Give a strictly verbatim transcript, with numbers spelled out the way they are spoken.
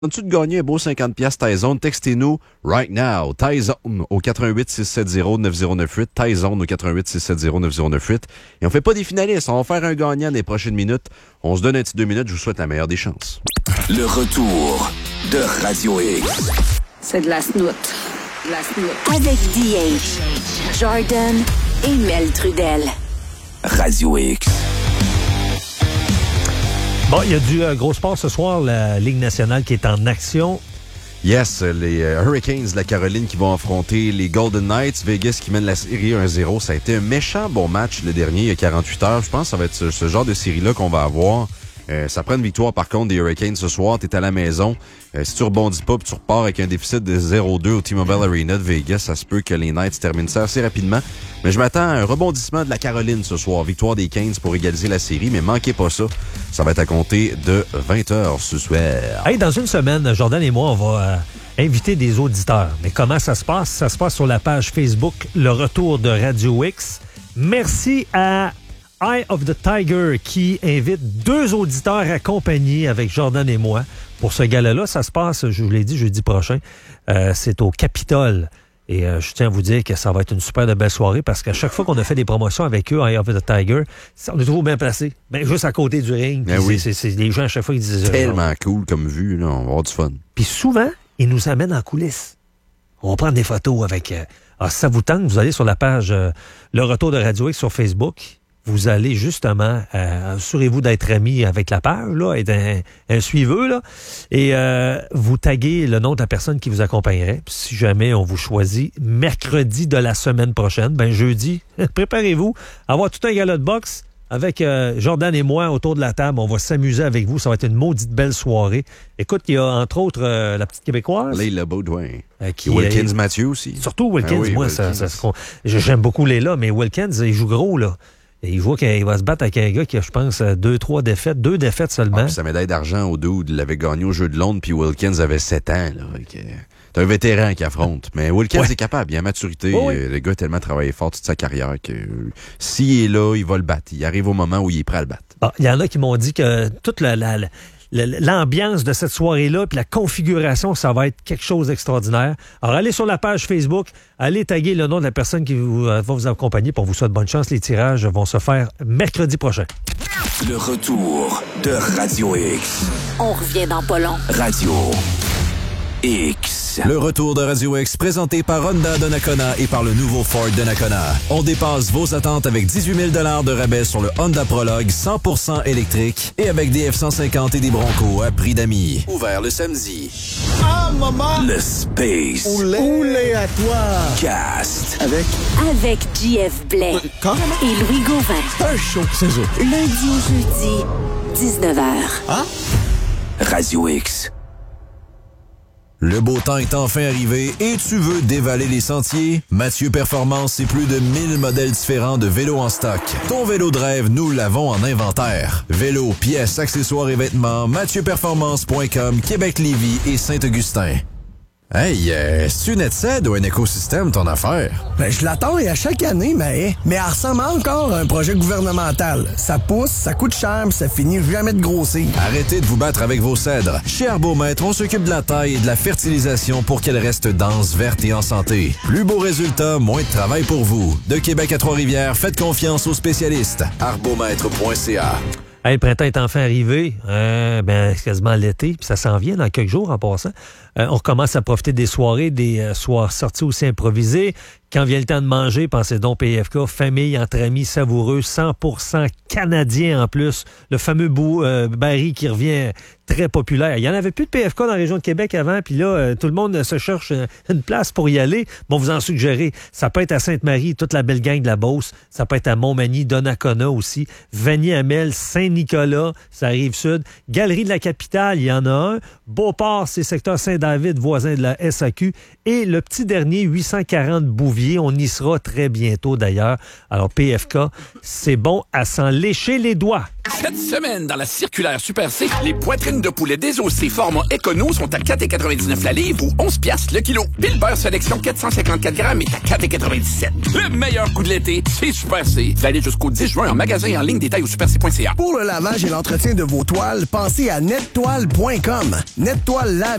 Tu de gagner un beau cinquante dollars Tyzone, textez-nous right now, Tyzone au quatre un huit six sept zéro neuf zéro neuf huit, Tyzone au quatre un huit six sept zéro neuf zéro neuf huit. Et on fait pas des finalistes, on va faire un gagnant dans les prochaines minutes. On se donne un petit deux minutes, je vous souhaite la meilleure des chances. Le retour de Radio X. C'est de la snoot. De la snoot. Avec D H, Jordan et Mel Trudel. Radio X. Bon, il y a du euh, gros sport ce soir, la Ligue nationale qui est en action. Yes, les euh, Hurricanes de la Caroline qui vont affronter les Golden Knights. Vegas qui mène la série un zéro. Ça a été un méchant bon match le dernier, il y a quarante-huit heures. Je pense que ça va être ce, ce genre de série-là qu'on va avoir. Euh, ça prend une victoire, par contre, des Hurricanes ce soir. T'es à la maison. Euh, si tu rebondis pas, puis tu repars avec un déficit de zéro deux au T-Mobile Arena de Vegas, ça se peut que les Knights terminent ça assez rapidement. Mais je m'attends à un rebondissement de la Caroline ce soir. Victoire des Canes pour égaliser la série, mais manquez pas ça. Ça va être à compter de vingt heures ce soir. Hey, dans une semaine, Jordan et moi, on va euh, inviter des auditeurs. Mais comment ça se passe? Ça se passe sur la page Facebook Le Retour de Radio X. Merci à Eye of the Tiger qui invite deux auditeurs accompagnés avec Jordan et moi pour ce gala-là. Ça se passe, je vous l'ai dit, jeudi prochain. Euh, c'est au Capitole. Et euh, je tiens à vous dire que ça va être une super de belle soirée parce qu'à chaque fois qu'on a fait des promotions avec eux, Eye of the Tiger, on est toujours bien placés. Ben, juste à côté du ring. Ben oui. c'est, c'est, c'est des gens à chaque fois qui disent... Tellement euh, cool comme vue, là. On va avoir du fun. Puis souvent, ils nous amènent en coulisses. On prend des photos avec... Euh, alors, si ça vous tente, vous allez sur la page euh, Le Retour de Radio X sur Facebook. Vous allez justement, euh, assurez-vous d'être ami avec la page, là, être un, un suiveux, là, et euh, vous taguez le nom de la personne qui vous accompagnerait. Puis si jamais on vous choisit mercredi de la semaine prochaine, ben jeudi, préparez-vous à avoir tout un gala de boxe avec euh, Jordan et moi autour de la table. On va s'amuser avec vous. Ça va être une maudite belle soirée. Écoute, il y a entre autres euh, la petite Québécoise. Leila Baudouin. Euh, qui, Wilkins euh, Mathieu aussi. Surtout Wilkins, ah oui, moi, Wilkins. Ça, ça, ça, j'aime beaucoup Leila, mais Wilkins, il joue gros, là. Et il voit qu'il va se battre avec un gars qui a, je pense, deux, trois défaites. Deux défaites seulement. Ah, puis sa médaille d'argent au dude, il l'avait gagné au Jeu de Londres, puis Wilkins avait sept ans. Là, c'est un vétéran qui affronte. Mais Wilkins ouais. est capable, il a maturité. Oh oui. Le gars a tellement travaillé fort toute sa carrière que euh, s'il est là, il va le battre. Il arrive au moment où il est prêt à le battre. Ah, il y en a qui m'ont dit que toute la... la, la l'ambiance de cette soirée-là, puis la configuration, ça va être quelque chose d'extraordinaire. Alors, allez sur la page Facebook, allez taguer le nom de la personne qui vous, euh, va vous accompagner pour vous souhaiter bonne chance. Les tirages vont se faire mercredi prochain. Le retour de Radio X. On revient dans pas long. Radio X. Le retour de Radio X, présenté par Honda Donnacona et par le nouveau Ford Donnacona. On dépasse vos attentes avec dix-huit mille dollars de rabais sur le Honda Prologue cent pour cent électrique et avec des F cent cinquante et des Broncos à prix d'amis. Ouvert le samedi. Ah, maman! Le Space. Oulé, Oulé à toi! Cast. Avec? Avec J F Blais. Quand? Et Louis Gauvin. Un show, c'est ça. Lundi au jeudi, dix-neuf heures. Ah? Radio X. Le beau temps est enfin arrivé et tu veux dévaler les sentiers? Mathieu Performance, c'est plus de mille modèles différents de vélos en stock. Ton vélo de rêve, nous l'avons en inventaire. Vélos, pièces, accessoires et vêtements, mathieu performance point com, Québec-Lévis et Saint-Augustin. Hey, euh, c'est-tu une Edsed ou un écosystème, ton affaire? Ben, je l'attends et à chaque année, mais, mais elle ressemble encore à un projet gouvernemental. Ça pousse, ça coûte cher, mais ça finit jamais de grossir. Arrêtez de vous battre avec vos cèdres. Chez Arbomètre, on s'occupe de la taille et de la fertilisation pour qu'elle reste dense, verte et en santé. Plus beau résultat, moins de travail pour vous. De Québec à Trois-Rivières, faites confiance aux spécialistes. arbomètre point c a. Hey, le printemps est enfin arrivé, euh, ben, c'est quasiment l'été, puis ça s'en vient dans quelques jours en passant. Euh, on recommence à profiter des soirées, des euh, soirs sorties aussi improvisées. Quand vient le temps de manger, pensez donc P F K, famille, entre amis, savoureux, cent pour cent canadien en plus. Le fameux bou, euh, baril qui revient très populaire. Il n'y en avait plus de P F K dans la région de Québec avant, puis là, euh, tout le monde se cherche une place pour y aller. Bon, vous en suggérez, ça peut être à Sainte-Marie, toute la belle gang de la Beauce. Ça peut être à Montmagny, Donnacona aussi. Vanier-Amel, Saint-Nicolas, ça arrive sud. Galerie de la Capitale, il y en a un. Beauport, c'est secteur Saint-David, voisin de la S A Q. Et le petit dernier, huit cent quarante Bouvier. On y sera très bientôt d'ailleurs. Alors P F K, c'est bon à s'en lécher les doigts. Cette semaine, dans la circulaire Super C, les poitrines de poulet désossé format Econo sont à quatre quatre-vingt-dix-neuf la livre ou onze piastres le kilo. Puis le beurre sélection quatre cent cinquante-quatre grammes est à quatre quatre-vingt-dix-sept. Le meilleur coup de l'été, c'est Super C. Valide jusqu'au dix juin en magasin et en ligne, détail au super c point c a. Pour le lavage et l'entretien de vos toiles, pensez à nettoile point com. Nettoile lave